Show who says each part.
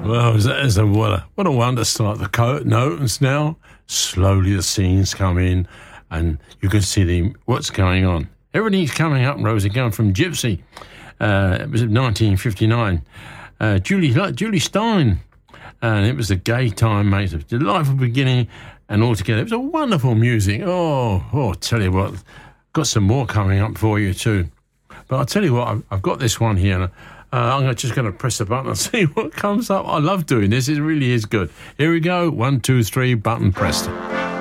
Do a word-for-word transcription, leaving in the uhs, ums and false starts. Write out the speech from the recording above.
Speaker 1: Well, that is a what a, what a wonder start. The notes now, slowly the scenes come in, and you can see the what's going on. Everything's coming up, Rosie, going from Gypsy. Uh, it was nineteen fifty-nine. Uh, Julie Julie Stein, and it was the gay time, mate. A delightful beginning, and altogether it was a wonderful music. Oh, oh, tell you what, got some more coming up for you too. But I'll tell you what, I've, I've got this one here. Uh, I'm just going to press the button and see what comes up. I love doing this. It really is good. Here we go. One, two, three, button pressed.